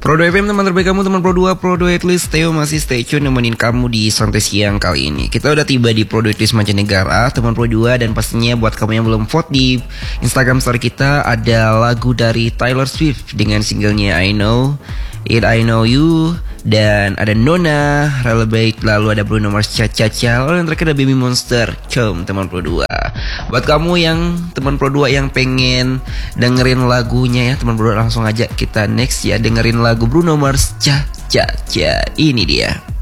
Pro 2 FM teman terbaik kamu, teman Pro 2, Pro 2 Atlist, Theo masih stay tune nemenin kamu di santai siang kali ini. Kita udah tiba di Pro 2 Atlist Mancanegara, teman Pro 2, dan pastinya buat kamu yang belum vote di Instagram story kita, ada lagu dari Taylor Swift dengan singlenya I Know It, I Know You, dan ada Nona, Relevate, lalu ada Bruno Mars, Cha-Cha-Cha, lalu yang terakhir ada Baby Monster, Come, teman Pro 2. Buat kamu yang teman Pro 2 yang pengen dengerin lagunya ya, teman Pro 2 langsung aja kita next ya, dengerin lagu Bruno Mars, Cha-Cha-Cha, ini dia.